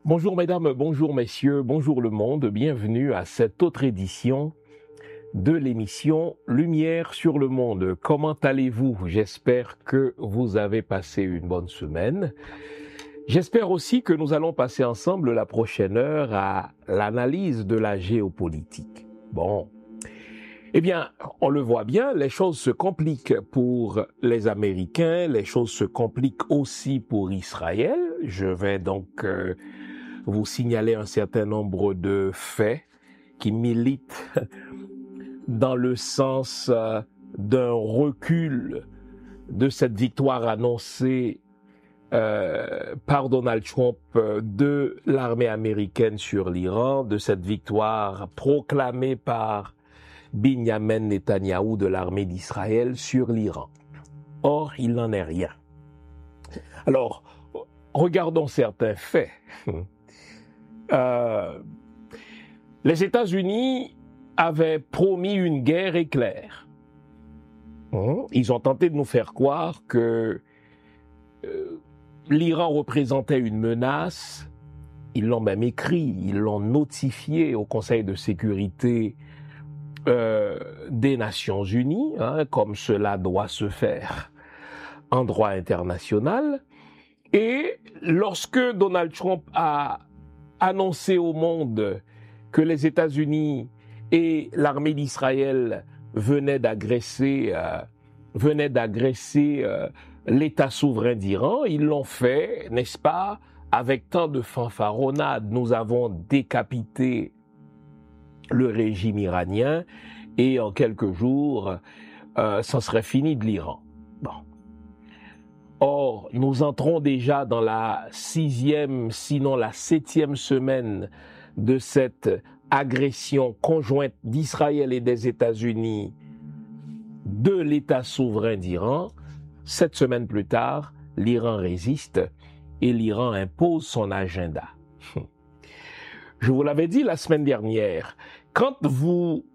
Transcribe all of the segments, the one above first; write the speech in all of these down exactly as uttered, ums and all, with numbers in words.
Bonjour mesdames, bonjour messieurs, bonjour le monde, bienvenue à cette autre édition de l'émission Lumière sur le monde. Comment allez-vous? J'espère que vous avez passé une bonne semaine. J'espère aussi que nous allons passer ensemble la prochaine heure à l'analyse de la géopolitique. Bon, eh bien, on le voit bien, les choses se compliquent pour les Américains, les choses se compliquent aussi pour Israël. Je vais donc euh, vous signaler un certain nombre de faits qui militent dans le sens euh, d'un recul de cette victoire annoncée euh, par Donald Trump euh, de l'armée américaine sur l'Iran, de cette victoire proclamée par Benjamin Netanyahou de l'armée d'Israël sur l'Iran. Or, il n'en est rien. Alors, regardons certains faits. Euh, les États-Unis avaient promis une guerre éclair. Ils ont tenté de nous faire croire que euh, l'Iran représentait une menace. Ils l'ont même écrit, ils l'ont notifié au Conseil de sécurité euh, des Nations Unies, hein, comme cela doit se faire en droit international. Et lorsque Donald Trump a annoncé au monde que les États-Unis et l'armée d'Israël venaient d'agresser, euh, venaient d'agresser euh, l'État souverain d'Iran, ils l'ont fait, n'est-ce pas, avec tant de fanfaronnades. Nous avons décapité le régime iranien et en quelques jours, euh, ça serait fini de l'Iran. Bon. Or, nous entrons déjà dans la sixième, sinon la septième semaine de cette agression conjointe d'Israël et des États-Unis de l'État souverain d'Iran. Sept semaines plus tard, l'Iran résiste et l'Iran impose son agenda. Je vous l'avais dit la semaine dernière, quand vous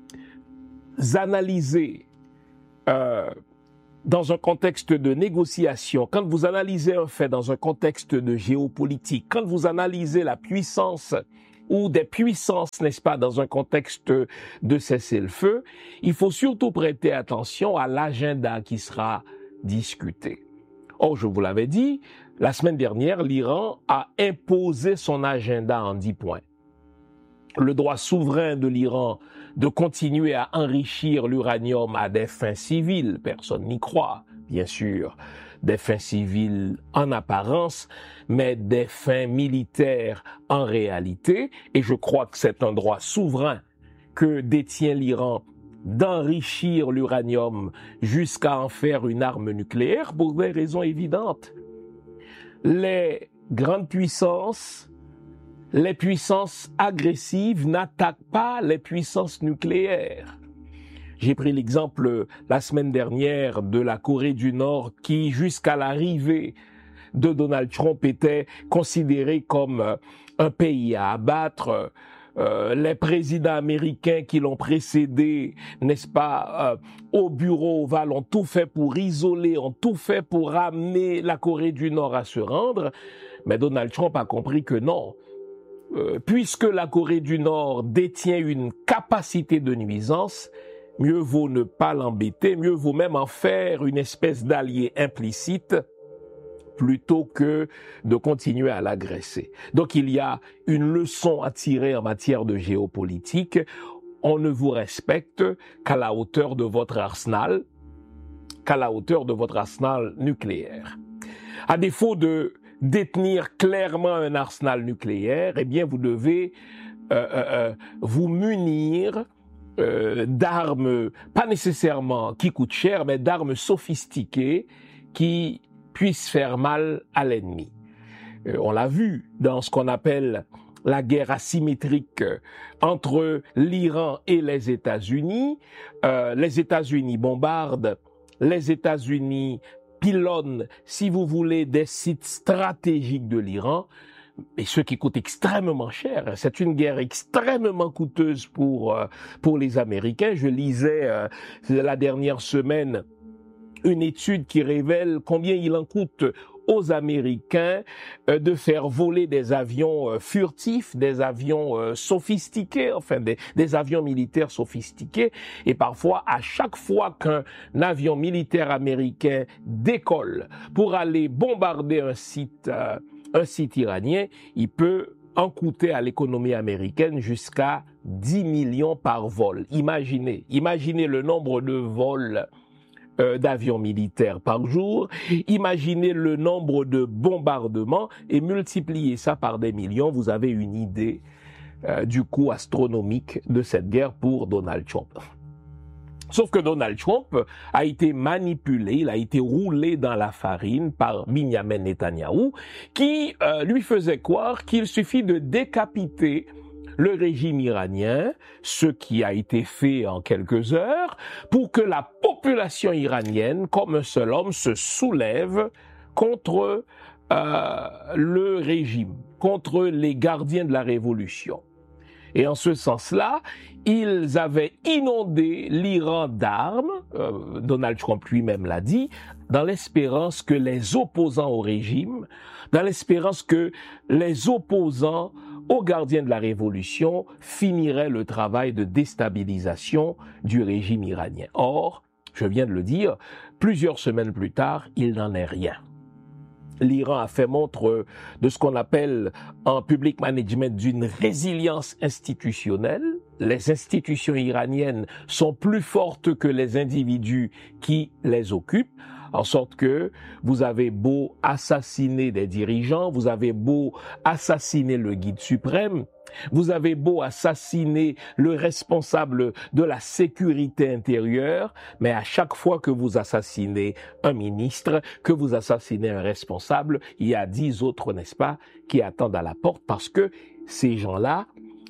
analysez euh, dans un contexte de négociation, quand vous analysez un fait dans un contexte de géopolitique, quand vous analysez la puissance ou des puissances, n'est-ce pas, dans un contexte de cessez-le-feu, il faut surtout prêter attention à l'agenda qui sera discuté. Or, je vous l'avais dit, la semaine dernière, l'Iran a imposé son agenda en dix points. Le droit souverain de l'Iran de continuer à enrichir l'uranium à des fins civiles, personne n'y croit, bien sûr, des fins civiles en apparence, mais des fins militaires en réalité, et je crois que c'est un droit souverain que détient l'Iran d'enrichir l'uranium jusqu'à en faire une arme nucléaire pour des raisons évidentes. Les grandes puissances Les puissances agressives n'attaquent pas les puissances nucléaires. J'ai pris l'exemple la semaine dernière de la Corée du Nord qui, jusqu'à l'arrivée de Donald Trump, était considéré comme un pays à abattre. Euh, les présidents américains qui l'ont précédé, n'est-ce pas, euh, au bureau ovale, ont tout fait pour isoler, ont tout fait pour amener la Corée du Nord à se rendre. Mais Donald Trump a compris que non. Euh, puisque la Corée du Nord détient une capacité de nuisance, mieux vaut ne pas l'embêter, mieux vaut même en faire une espèce d'allié implicite plutôt que de continuer à l'agresser. Donc il y a une leçon à tirer en matière de géopolitique. On ne vous respecte qu'à la hauteur de votre arsenal, qu'à la hauteur de votre arsenal nucléaire. À défaut de détenir clairement un arsenal nucléaire, eh bien, vous devez euh, euh, vous munir euh, d'armes, pas nécessairement qui coûtent cher, mais d'armes sophistiquées qui puissent faire mal à l'ennemi. Euh, on l'a vu dans ce qu'on appelle la guerre asymétrique entre l'Iran et les États-Unis. Euh, les États-Unis bombardent, les États-Unis pilonnent, si vous voulez, des sites stratégiques de l'Iran, et ce qui coûte extrêmement cher. C'est une guerre extrêmement coûteuse pour euh, pour les Américains. Je lisais euh, la dernière semaine une étude qui révèle combien il en coûte aux Américains euh, de faire voler des avions euh, furtifs, des avions euh, sophistiqués, enfin des, des avions militaires sophistiqués. Et parfois, à chaque fois qu'un avion militaire américain décolle pour aller bombarder un site, euh, un site iranien, il peut en coûter à l'économie américaine jusqu'à dix millions par vol. Imaginez, imaginez le nombre de vols euh, d'avions militaires par jour, imaginez le nombre de bombardements et multipliez ça par des millions, vous avez une idée euh, du coût astronomique de cette guerre pour Donald Trump. Sauf que Donald Trump a été manipulé, il a été roulé dans la farine par Benjamin Netanyahou, qui euh, lui faisait croire qu'il suffit de décapiter le régime iranien, ce qui a été fait en quelques heures, pour que la population iranienne, comme un seul homme, se soulève contre euh, le régime, contre les gardiens de la révolution. Et en ce sens-là, ils avaient inondé l'Iran d'armes, euh, Donald Trump lui-même l'a dit, dans l'espérance que les opposants au régime, dans l'espérance que les opposants aux gardiens de la révolution finiraient le travail de déstabilisation du régime iranien. Or, je viens de le dire, plusieurs semaines plus tard, il n'en est rien. L'Iran a fait montre de ce qu'on appelle en public management d'une résilience institutionnelle. Les institutions iraniennes sont plus fortes que les individus qui les occupent, en sorte que vous avez beau assassiner des dirigeants, vous avez beau assassiner le guide suprême, vous avez beau assassiner le responsable de la sécurité intérieure, mais à chaque fois que vous assassinez un ministre, que vous assassinez un responsable, il y a dix autres, n'est-ce pas, qui attendent à la porte parce que ces gens-là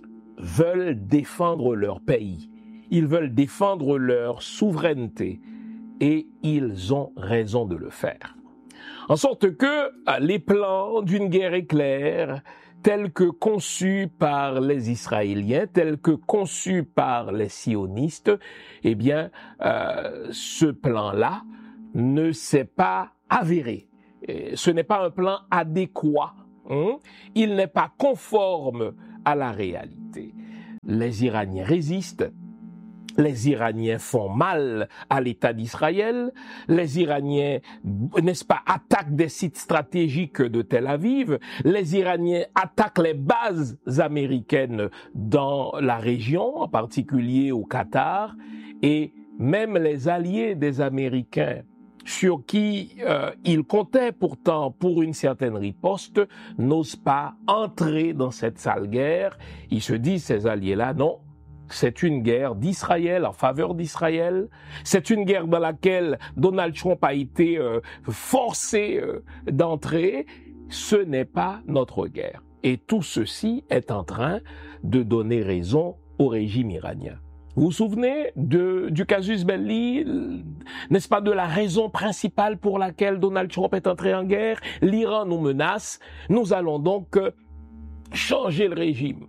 veulent défendre leur pays. Ils veulent défendre leur souveraineté et ils ont raison de le faire. En sorte que les plans d'une guerre éclair tel que conçu par les Israéliens, tel que conçu par les sionistes, eh bien, euh, ce plan-là ne s'est pas avéré. Et ce n'est pas un plan adéquat. Hein? Il n'est pas conforme à la réalité. Les Iraniens résistent. Les Iraniens font mal à l'État d'Israël. Les Iraniens, n'est-ce pas, attaquent des sites stratégiques de Tel Aviv. Les Iraniens attaquent les bases américaines dans la région, en particulier au Qatar. Et même les alliés des Américains, sur qui euh, ils comptaient pourtant pour une certaine riposte, n'osent pas entrer dans cette sale guerre. Ils se disent, ces alliés-là, non. C'est une guerre d'Israël, en faveur d'Israël. C'est une guerre dans laquelle Donald Trump a été euh, forcé euh, d'entrer. Ce n'est pas notre guerre. Et tout ceci est en train de donner raison au régime iranien. Vous vous souvenez de, du casus belli, n'est-ce pas, de la raison principale pour laquelle Donald Trump est entré en guerre? L'Iran nous menace. Nous allons donc euh, changer le régime.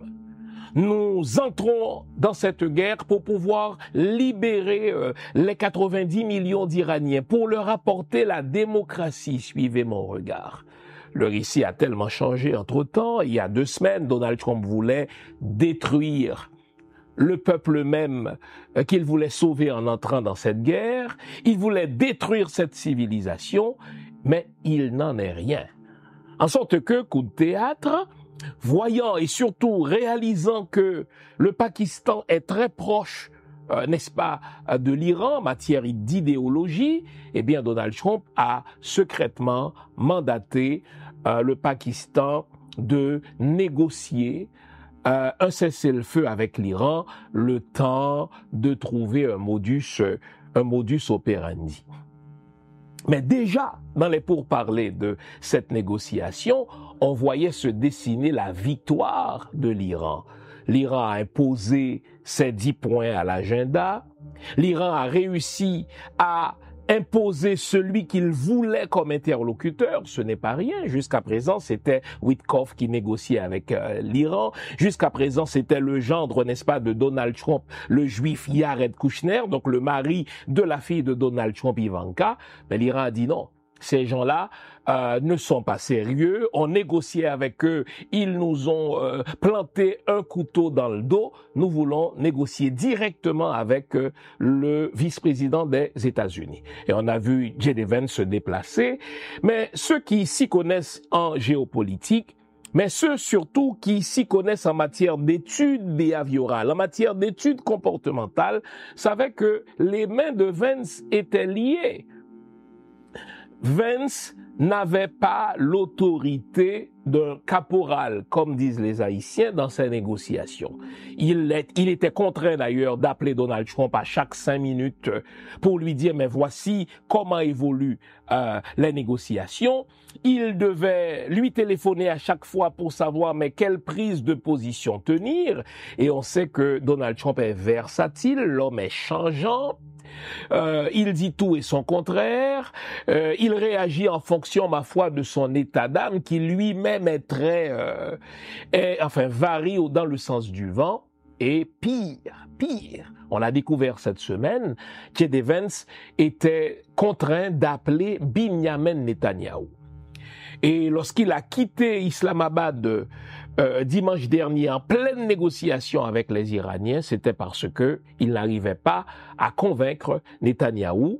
Nous entrons dans cette guerre pour pouvoir libérer euh, les quatre-vingt-dix millions d'Iraniens, pour leur apporter la démocratie. Suivez mon regard. Le récit a tellement changé entre-temps. Il y a deux semaines, Donald Trump voulait détruire le peuple même euh, qu'il voulait sauver en entrant dans cette guerre. Il voulait détruire cette civilisation, mais il n'en est rien. En sorte que, coup de théâtre, voyant et surtout réalisant que le Pakistan est très proche, euh, n'est-ce pas, de l'Iran en matière d'idéologie, eh bien Donald Trump a secrètement mandaté euh, le Pakistan de négocier euh, un cessez-le-feu avec l'Iran, le temps de trouver un modus, un modus operandi. Mais déjà, dans les pourparlers de cette négociation, on voyait se dessiner la victoire de l'Iran. L'Iran a imposé ses dix points à l'agenda. L'Iran a réussi à imposer celui qu'il voulait comme interlocuteur. Ce n'est pas rien. Jusqu'à présent, c'était Witkoff qui négociait avec euh, l'Iran. Jusqu'à présent, c'était le gendre, n'est-ce pas, de Donald Trump, le juif Jared Kushner, donc le mari de la fille de Donald Trump, Ivanka. Mais l'Iran a dit non. ces gens-là euh, ne sont pas sérieux. On négociait avec eux, ils nous ont euh, planté un couteau dans le dos. Nous voulons négocier directement avec euh, le vice-président des États-Unis. Et on a vu J D. Vance se déplacer. Mais ceux qui s'y connaissent en géopolitique, mais ceux surtout qui s'y connaissent en matière d'études behaviorales, en matière d'études comportementales, savaient que les mains de Vance étaient liées. Vance n'avait pas l'autorité d'un caporal, comme disent les Haïtiens, dans ces négociations. Il, est, il était contraint d'ailleurs d'appeler Donald Trump à chaque cinq minutes pour lui dire « mais voici comment évoluent euh, les négociations ». Il devait lui téléphoner à chaque fois pour savoir mais quelle prise de position tenir. Et on sait que Donald Trump est versatile, l'homme est changeant. Euh, il dit tout et son contraire. Euh, il réagit en fonction, ma foi, de son état d'âme qui lui-même est très, euh, est, enfin, varie dans le sens du vent. Et pire, pire, on l'a découvert cette semaine, J D. Vance était contraint d'appeler Binyamin Netanyahou. Et lorsqu'il a quitté Islamabad euh, dimanche dernier en pleine négociation avec les Iraniens, c'était parce que il n'arrivait pas à convaincre Netanyahou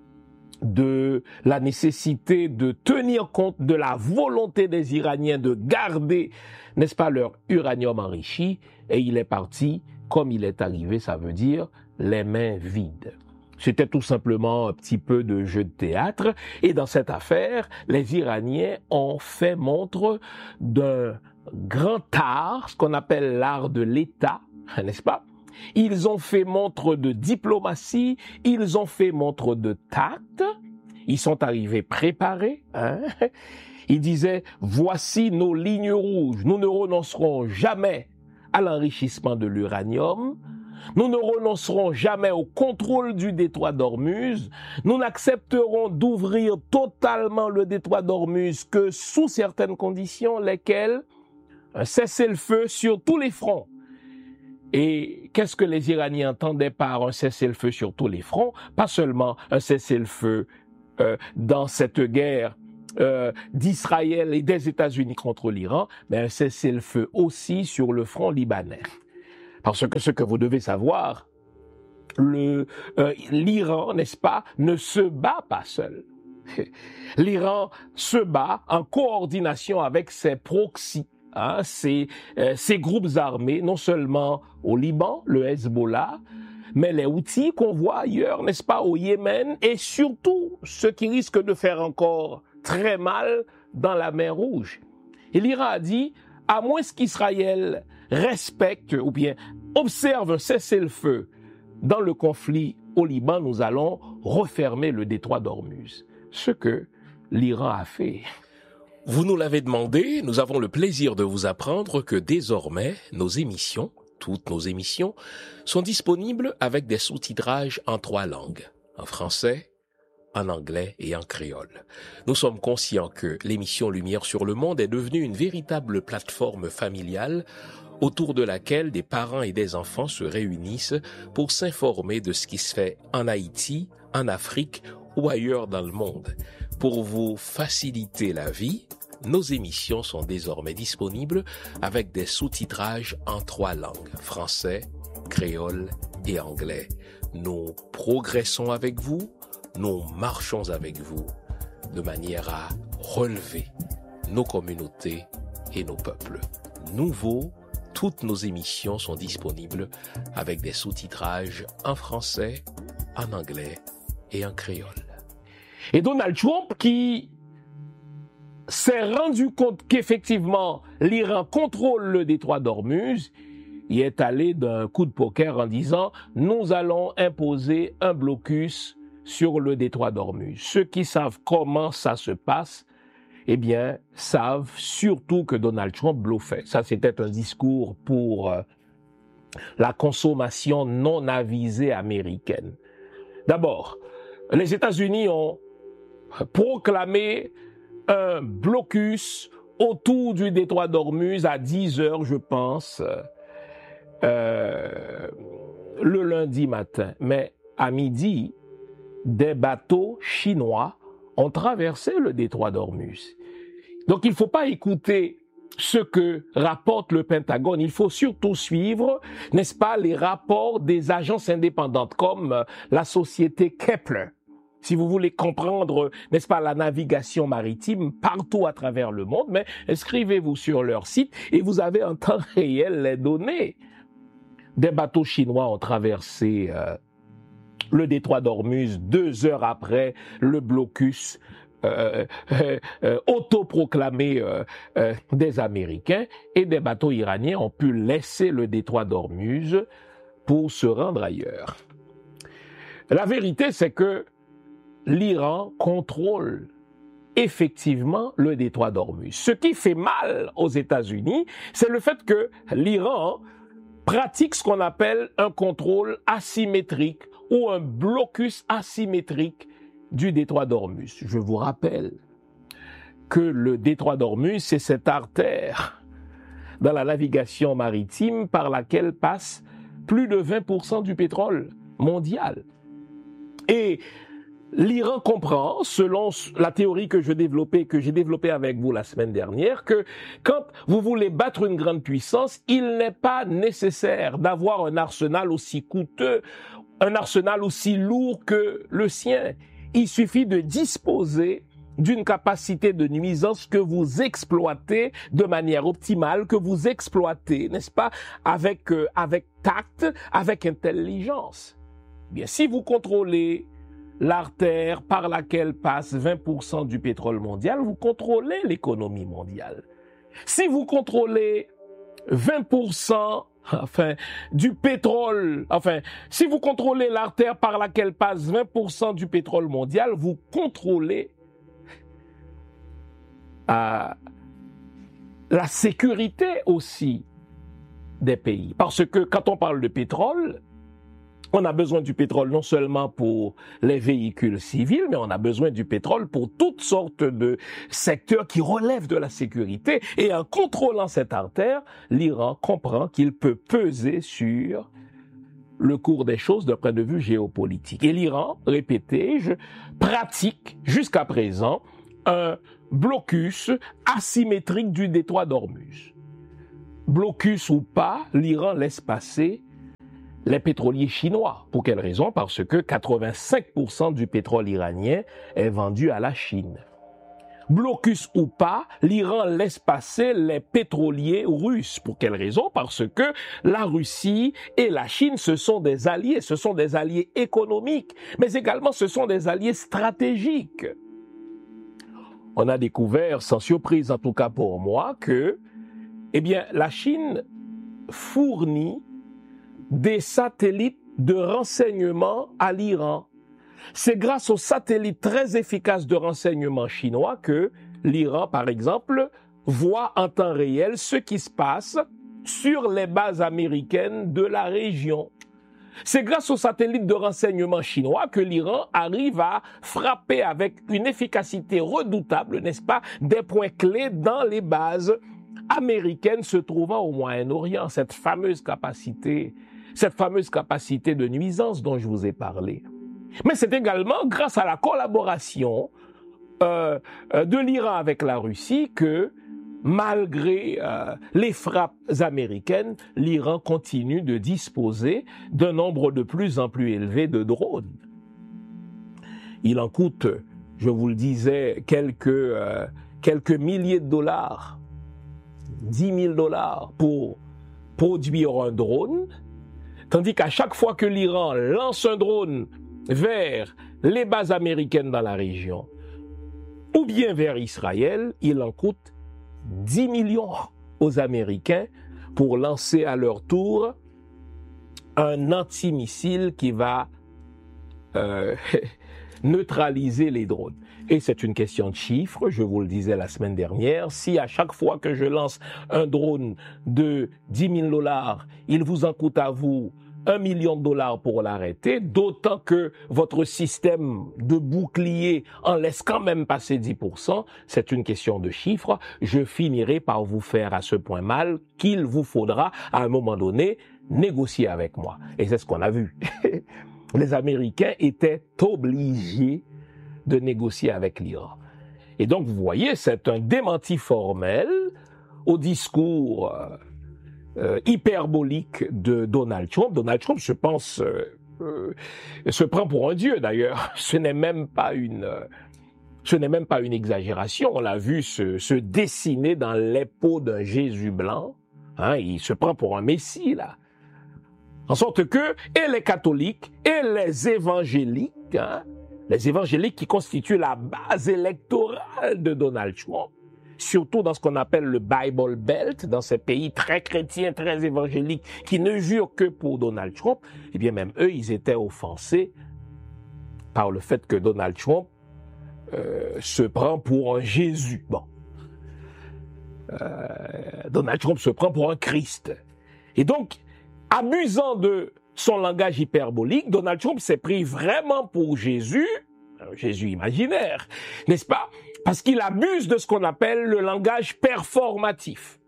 de la nécessité de tenir compte de la volonté des Iraniens de garder, n'est-ce pas, leur uranium enrichi. Et il est parti comme il est arrivé, ça veut dire les mains vides. C'était tout simplement un petit peu de jeu de théâtre. Et dans cette affaire, les Iraniens ont fait montre d'un grand art, ce qu'on appelle l'art de l'État, n'est-ce pas? Ils ont fait montre de diplomatie, ils ont fait montre de tact, ils sont arrivés préparés, hein? Ils disaient, voici nos lignes rouges, nous ne renoncerons jamais à l'enrichissement de l'uranium, nous ne renoncerons jamais au contrôle du détroit d'Ormuz. Nous n'accepterons d'ouvrir totalement le détroit d'Ormuz que sous certaines conditions, lesquelles un cessez-le-feu sur tous les fronts. Et qu'est-ce que les Iraniens entendaient par un cessez-le-feu sur tous les fronts? Pas seulement un cessez-le-feu euh, dans cette guerre euh, d'Israël et des États-Unis contre l'Iran, mais un cessez-le-feu aussi sur le front libanais. Parce que ce que vous devez savoir, le, euh, l'Iran, n'est-ce pas, ne se bat pas seul. L'Iran se bat en coordination avec ses proxys, hein, ses, euh, ses groupes armés, non seulement au Liban, le Hezbollah, mais les Houthis qu'on voit ailleurs, n'est-ce pas, au Yémen, et surtout ceux qui risquent de faire encore très mal dans la mer Rouge. Et l'Iran a dit, à moins qu'Israël respecte ou bien observe un cessez-le-feu dans le conflit au Liban, nous allons refermer le détroit d'Ormuz. Ce que l'Iran a fait. Vous nous l'avez demandé, nous avons le plaisir de vous apprendre que désormais, nos émissions, toutes nos émissions, sont disponibles avec des sous-titrages en trois langues, en français, en anglais et en créole. Nous sommes conscients que l'émission Lumière sur le Monde est devenue une véritable plateforme familiale autour de laquelle des parents et des enfants se réunissent pour s'informer de ce qui se fait en Haïti, en Afrique ou ailleurs dans le monde. Pour vous faciliter la vie, nos émissions sont désormais disponibles avec des sous-titrages en trois langues, français, créole et anglais. Nous progressons avec vous, nous marchons avec vous de manière à relever nos communautés et nos peuples. Nouveau, toutes nos émissions sont disponibles avec des sous-titrages en français, en anglais et en créole. Et Donald Trump qui s'est rendu compte qu'effectivement l'Iran contrôle le détroit d'Ormuz, y est allé d'un coup de poker en disant « nous allons imposer un blocus sur le détroit d'Ormuz ». Ceux qui savent comment ça se passe, eh bien, savent surtout que Donald Trump bluffait. Ça, c'était un discours pour euh, la consommation non avisée américaine. D'abord, les États-Unis ont proclamé un blocus autour du détroit d'Ormuz à dix heures, je pense, euh, le lundi matin. Mais à midi, des bateaux chinois ont traversé le détroit d'Ormuz. Donc il ne faut pas écouter ce que rapporte le Pentagone, il faut surtout suivre, n'est-ce pas, les rapports des agences indépendantes comme la société Kepler. Si vous voulez comprendre, n'est-ce pas, la navigation maritime partout à travers le monde, mais inscrivez-vous sur leur site et vous avez en temps réel les données. Des bateaux chinois ont traversé euh, le détroit d'Ormuz deux heures après le blocus Euh, euh, euh, autoproclamé euh, euh, des Américains, et des bateaux iraniens ont pu laisser le détroit d'Ormuz pour se rendre ailleurs. La vérité, c'est que l'Iran contrôle effectivement le détroit d'Ormuz. Ce qui fait mal aux États-Unis, c'est le fait que l'Iran pratique ce qu'on appelle un contrôle asymétrique ou un blocus asymétrique du détroit d'Ormuz. Je vous rappelle que le détroit d'Ormuz, c'est cette artère dans la navigation maritime par laquelle passe plus de vingt pour cent du pétrole mondial. Et l'Iran comprend, selon la théorie que je développais, que j'ai développée avec vous la semaine dernière, que quand vous voulez battre une grande puissance, il n'est pas nécessaire d'avoir un arsenal aussi coûteux, un arsenal aussi lourd que le sien. Il suffit de disposer d'une capacité de nuisance que vous exploitez de manière optimale, que vous exploitez, n'est-ce pas, avec, euh, avec tact, avec intelligence. Bien, si vous contrôlez l'artère par laquelle passe vingt pour cent du pétrole mondial, vous contrôlez l'économie mondiale. Si vous contrôlez vingt pour cent Enfin, du pétrole, enfin, si vous contrôlez l'artère par laquelle passe vingt pour cent du pétrole mondial, vous contrôlez euh, la sécurité aussi des pays. Parce que quand on parle de pétrole, on a besoin du pétrole non seulement pour les véhicules civils, mais on a besoin du pétrole pour toutes sortes de secteurs qui relèvent de la sécurité. Et en contrôlant cette artère, l'Iran comprend qu'il peut peser sur le cours des choses d'un point de vue géopolitique. Et l'Iran, répétez-je, pratique jusqu'à présent un blocus asymétrique du détroit d'Ormuz. Blocus ou pas, l'Iran laisse passer les pétroliers chinois. Pour quelle raison? Parce que quatre-vingt-cinq pour cent du pétrole iranien est vendu à la Chine. Blocus ou pas, l'Iran laisse passer les pétroliers russes. Pour quelle raison? Parce que la Russie et la Chine, ce sont des alliés, ce sont des alliés économiques, mais également ce sont des alliés stratégiques. On a découvert, sans surprise en tout cas pour moi, que, eh bien, la Chine fournit des satellites de renseignement à l'Iran. C'est grâce aux satellites très efficaces de renseignement chinois que l'Iran, par exemple, voit en temps réel ce qui se passe sur les bases américaines de la région. C'est grâce aux satellites de renseignement chinois que l'Iran arrive à frapper avec une efficacité redoutable, n'est-ce pas, des points clés dans les bases américaines se trouvant au Moyen-Orient. Cette fameuse capacité, cette fameuse capacité de nuisance dont je vous ai parlé. Mais c'est également grâce à la collaboration euh, de l'Iran avec la Russie que, malgré euh, les frappes américaines, l'Iran continue de disposer d'un nombre de plus en plus élevé de drones. Il en coûte, je vous le disais, quelques, euh, quelques milliers de dollars, dix mille dollars pour produire un drone, tandis qu'à chaque fois que l'Iran lance un drone vers les bases américaines dans la région, ou bien vers Israël, il en coûte dix millions aux Américains pour lancer à leur tour un antimissile qui va euh, neutraliser les drones. Et c'est une question de chiffres, je vous le disais la semaine dernière, si à chaque fois que je lance un drone de dix mille dollars, il vous en coûte à vous un million de dollars pour l'arrêter, d'autant que votre système de bouclier en laisse quand même passer dix pour cent, c'est une question de chiffres. Je finirai par vous faire à ce point mal qu'il vous faudra, à un moment donné, négocier avec moi. Et c'est ce qu'on a vu. Les Américains étaient obligés de négocier avec l'Iran. Et donc, vous voyez, c'est un démenti formel au discours euh, euh, hyperbolique de Donald Trump. Donald Trump, je pense, euh, euh, se prend pour un dieu, d'ailleurs. Ce n'est même pas une... Euh, Ce n'est même pas une exagération. On l'a vu se, se dessiner dans les peaux d'un Jésus blanc. Hein, il se prend pour un messie, là. En sorte que, et les catholiques, et les évangéliques, hein, les évangéliques qui constituent la base électorale de Donald Trump, surtout dans ce qu'on appelle le Bible Belt, dans ces pays très chrétiens, très évangéliques, qui ne jurent que pour Donald Trump, eh bien, même eux, ils étaient offensés par le fait que Donald Trump Euh, se prend pour un Jésus. Bon. Euh, Donald Trump se prend pour un Christ. Et donc, abusant de son langage hyperbolique, Donald Trump s'est pris vraiment pour Jésus, un Jésus imaginaire, n'est-ce pas? Parce qu'il abuse de ce qu'on appelle le langage performatif.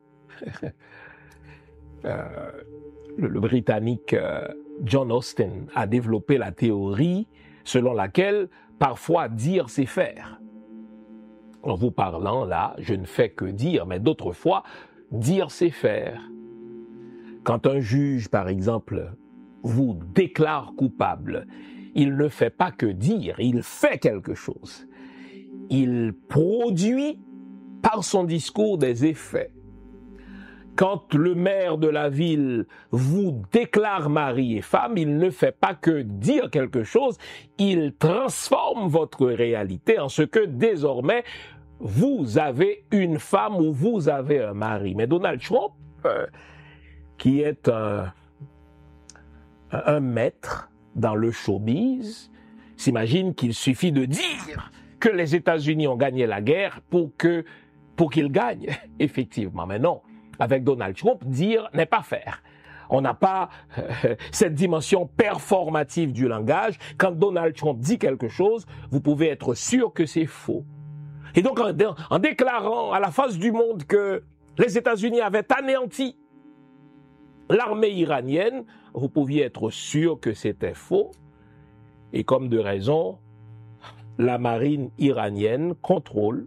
euh, le, le Britannique euh, John Austin a développé la théorie selon laquelle parfois, dire, c'est faire. En vous parlant, là, je ne fais que dire, mais d'autres fois, dire, c'est faire. Quand un juge, par exemple, vous déclare coupable, il ne fait pas que dire, il fait quelque chose. Il produit par son discours des effets. Quand le maire de la ville vous déclare mari et femme, il ne fait pas que dire quelque chose, il transforme votre réalité en ce que désormais vous avez une femme ou vous avez un mari. Mais Donald Trump, euh, qui est un, un maître dans le showbiz, s'imagine qu'il suffit de dire que les États-Unis ont gagné la guerre pour que, pour qu'ils gagnent, effectivement. Mais non. Avec Donald Trump, dire n'est pas faire. On n'a pas euh, cette dimension performative du langage. Quand Donald Trump dit quelque chose, vous pouvez être sûr que c'est faux. Et donc, en, en déclarant à la face du monde que les États-Unis avaient anéanti l'armée iranienne, vous pouviez être sûr que c'était faux. Et comme de raison, la marine iranienne contrôle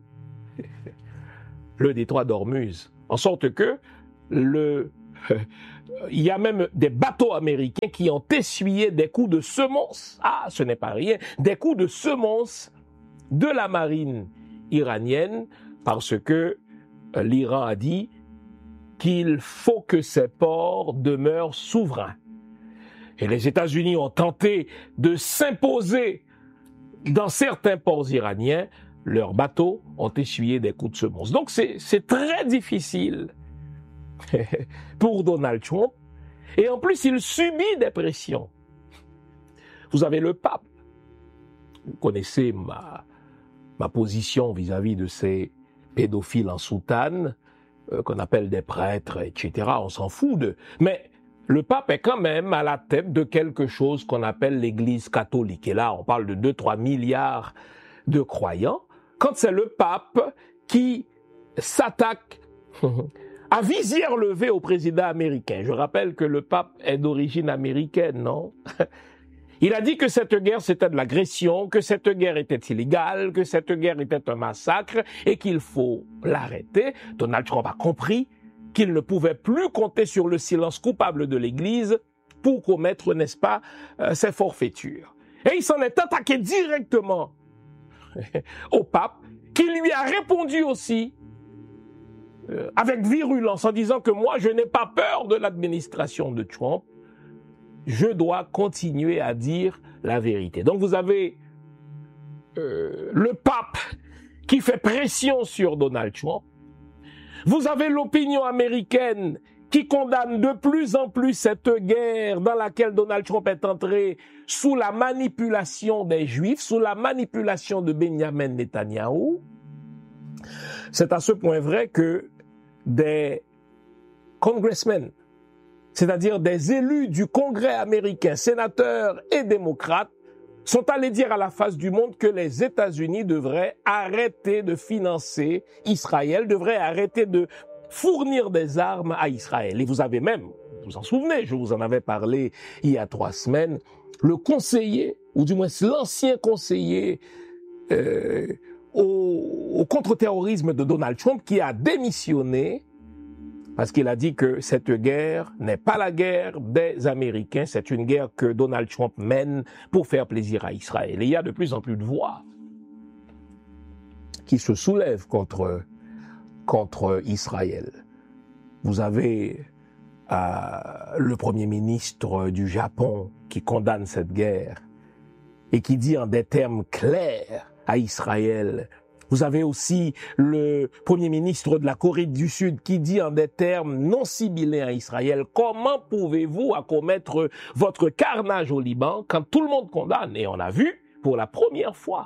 le détroit d'Ormuz. En sorte que le, euh, il y a même des bateaux américains qui ont essuyé des coups de semonce. Ah, ce n'est pas rien. Des coups de semonce de la marine iranienne parce que euh, l'Iran a dit qu'il faut que ces ports demeurent souverains. Et les États-Unis ont tenté de s'imposer dans certains ports iraniens. Leurs bateaux ont essuyé des coups de semonce. Donc c'est, c'est très difficile pour Donald Trump. Et en plus, il subit des pressions. Vous avez le pape. Vous connaissez ma, ma position vis-à-vis de ces pédophiles en soutane, euh, qu'on appelle des prêtres, et cetera. On s'en fout de... Mais le pape est quand même à la tête de quelque chose qu'on appelle l'Église catholique. Et là, on parle de deux à trois milliards de croyants. Quand c'est le pape qui s'attaque à visière levée au président américain. Je rappelle que le pape est d'origine américaine, non? Il a dit que cette guerre, c'était de l'agression, que cette guerre était illégale, que cette guerre était un massacre et qu'il faut l'arrêter. Donald Trump a compris qu'il ne pouvait plus compter sur le silence coupable de l'Église pour commettre, n'est-ce pas, euh, ses forfaitures. Et il s'en est attaqué directement au pape, qui lui a répondu aussi euh, avec virulence en disant que moi, je n'ai pas peur de l'administration de Trump. Je dois continuer à dire la vérité. Donc vous avez euh, le pape qui fait pression sur Donald Trump. Vous avez l'opinion américaine qui condamne de plus en plus cette guerre dans laquelle Donald Trump est entré sous la manipulation des Juifs, sous la manipulation de Benjamin Netanyahou. C'est à ce point vrai que des congressmen, c'est-à-dire des élus du Congrès américain, sénateurs et démocrates, sont allés dire à la face du monde que les États-Unis devraient arrêter de financer Israël, devraient arrêter de fournir des armes à Israël. Et vous avez même, vous vous en souvenez, je vous en avais parlé il y a trois semaines, le conseiller, ou du moins l'ancien conseiller euh, au, au contre-terrorisme de Donald Trump, qui a démissionné parce qu'il a dit que cette guerre n'est pas la guerre des Américains, c'est une guerre que Donald Trump mène pour faire plaisir à Israël. Et il y a de plus en plus de voix qui se soulèvent contre, contre Israël. Vous avez euh, le Premier ministre du Japon qui condamne cette guerre et qui dit en des termes clairs à Israël. Vous avez aussi le Premier ministre de la Corée du Sud qui dit en des termes non sibyllés à Israël, comment pouvez-vous commettre votre carnage au Liban quand tout le monde condamne? Et on a vu pour la première fois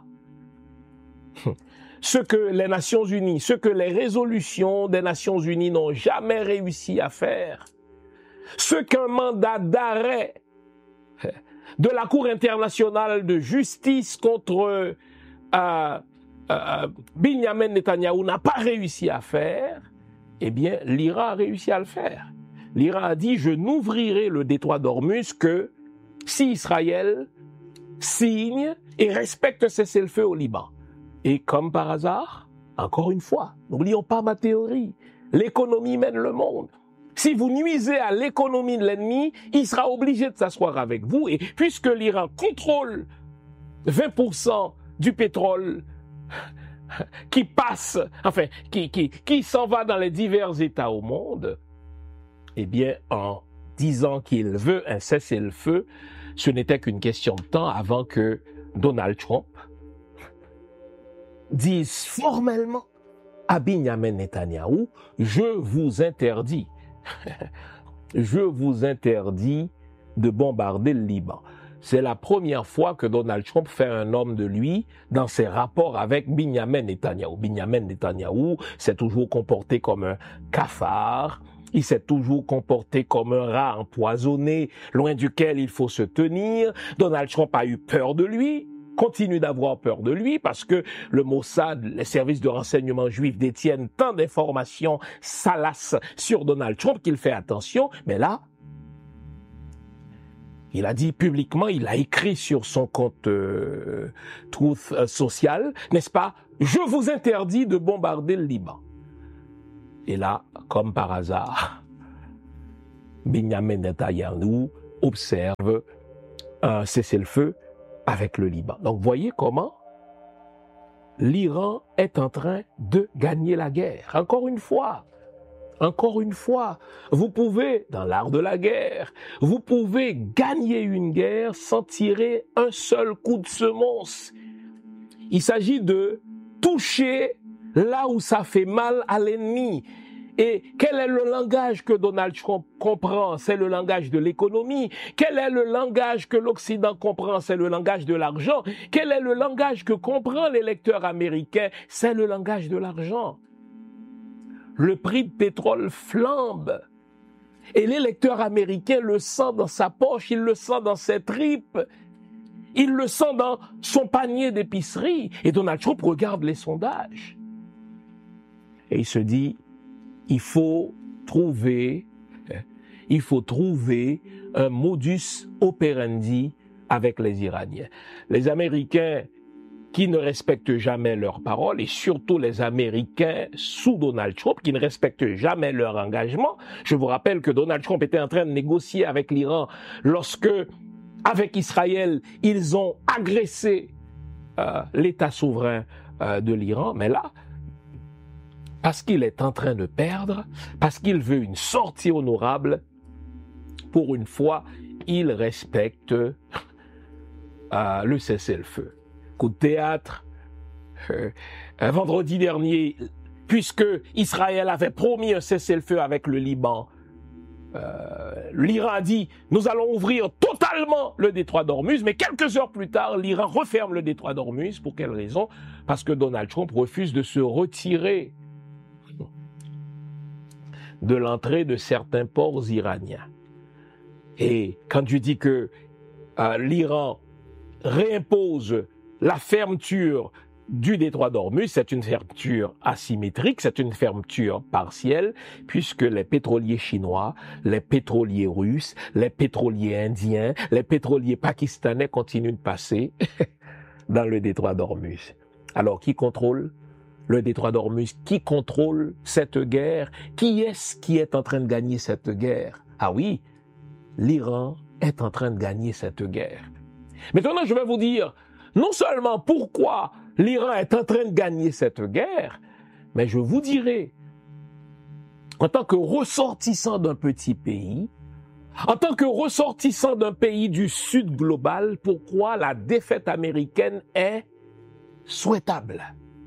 ce que les Nations Unies, ce que les résolutions des Nations Unies n'ont jamais réussi à faire, ce qu'un mandat d'arrêt de la Cour internationale de justice contre euh, euh, Benjamin Netanyahou n'a pas réussi à faire, eh bien, l'Iran a réussi à le faire. L'Iran a dit, je n'ouvrirai le détroit d'Ormuz que si Israël signe et respecte cessez-le-feu au Liban. Et comme par hasard, encore une fois, n'oublions pas ma théorie, l'économie mène le monde. Si vous nuisez à l'économie de l'ennemi, il sera obligé de s'asseoir avec vous. Et puisque l'Iran contrôle vingt pour cent du pétrole qui passe, enfin, qui, qui, qui s'en va dans les divers États au monde, eh bien, en disant qu'il veut un cessez-le-feu, ce n'était qu'une question de temps avant que Donald Trump dise formellement à Benjamin Netanyahou, je vous interdis, je vous interdis de bombarder le Liban. C'est la première fois que Donald Trump fait un homme de lui dans ses rapports avec Benjamin Netanyahou. Benjamin Netanyahou s'est toujours comporté comme un cafard, il s'est toujours comporté comme un rat empoisonné, loin duquel il faut se tenir. Donald Trump a eu peur de lui, continue d'avoir peur de lui parce que le Mossad, les services de renseignement juifs détiennent tant d'informations salaces sur Donald Trump qu'il fait attention. Mais là, il a dit publiquement, il a écrit sur son compte euh, Truth euh, Social, n'est-ce pas, je vous interdis de bombarder le Liban. Et là, comme par hasard, Benjamin Netanyahou observe un cessez-le-feu avec le Liban. Donc, voyez comment l'Iran est en train de gagner la guerre. Encore une fois, encore une fois, vous pouvez, dans l'art de la guerre, vous pouvez gagner une guerre sans tirer un seul coup de semonce. Il s'agit de toucher là où ça fait mal à l'ennemi. Et quel est le langage que Donald Trump comprend? C'est le langage de l'économie. Quel est le langage que l'Occident comprend? C'est le langage de l'argent. Quel est le langage que comprend l'électeur américain? C'est le langage de l'argent. Le prix de pétrole flambe. Et l'électeur américain le sent dans sa poche, il le sent dans ses tripes, il le sent dans son panier d'épicerie. Et Donald Trump regarde les sondages. Et il se dit, il faut trouver, il faut trouver un modus operandi avec les Iraniens. Les Américains qui ne respectent jamais leurs paroles, et surtout les Américains sous Donald Trump, qui ne respectent jamais leur engagement. Je vous rappelle que Donald Trump était en train de négocier avec l'Iran lorsque, avec Israël, ils ont agressé euh, l'État souverain euh, de l'Iran. Mais là, parce qu'il est en train de perdre, parce qu'il veut une sortie honorable, pour une fois, il respecte euh, le cessez-le-feu. Coup de théâtre, euh, un vendredi dernier, puisque Israël avait promis un cessez-le-feu avec le Liban, euh, l'Iran a dit, nous allons ouvrir totalement le détroit d'Ormuz, mais quelques heures plus tard, l'Iran referme le détroit d'Ormuz. Pour quelle raison? Parce que Donald Trump refuse de se retirer de l'entrée de certains ports iraniens. Et quand je dis que euh, l'Iran réimpose la fermeture du détroit d'Ormuz, c'est une fermeture asymétrique, c'est une fermeture partielle, puisque les pétroliers chinois, les pétroliers russes, les pétroliers indiens, les pétroliers pakistanais continuent de passer dans le détroit d'Ormuz. Alors, qui contrôle le détroit d'Ormuz? Qui contrôle cette guerre? Qui est-ce qui est en train de gagner cette guerre? Ah oui, l'Iran est en train de gagner cette guerre. Maintenant, je vais vous dire, non seulement pourquoi l'Iran est en train de gagner cette guerre, mais je vous dirai, en tant que ressortissant d'un petit pays, en tant que ressortissant d'un pays du Sud global, pourquoi la défaite américaine est souhaitable.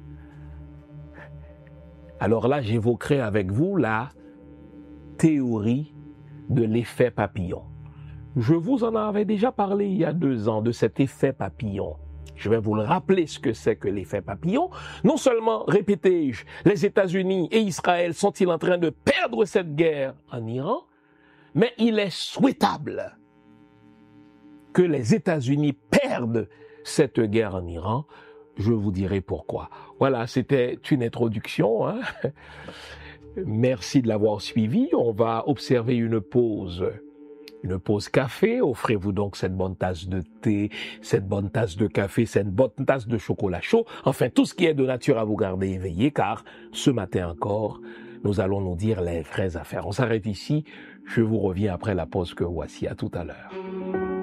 Alors là, j'évoquerai avec vous la théorie de l'effet papillon. Je vous en avais déjà parlé il y a deux ans de cet effet papillon. Je vais vous le rappeler ce que c'est que l'effet papillon. Non seulement, répétais-je, les États-Unis et Israël sont-ils en train de perdre cette guerre en Iran, mais il est souhaitable que les États-Unis perdent cette guerre en Iran. Je vous dirai pourquoi. Voilà, c'était une introduction, hein. Merci de l'avoir suivi. On va observer une pause. Une pause café, offrez-vous donc cette bonne tasse de thé, cette bonne tasse de café, cette bonne tasse de chocolat chaud, enfin tout ce qui est de nature à vous garder éveillé, car ce matin encore, nous allons nous dire les vraies affaires. On s'arrête ici, je vous reviens après la pause que voici, à tout à l'heure.